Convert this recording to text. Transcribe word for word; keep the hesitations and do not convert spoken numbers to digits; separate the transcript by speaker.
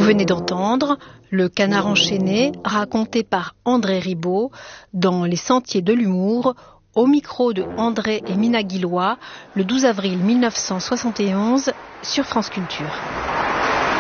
Speaker 1: venez d'entendre Le Canard enchaîné, raconté par André Ribaud dans Les Sentiers de l'humour, au micro de André et Mina Guillois, le douze avril mille neuf cent soixante et onze sur France Culture.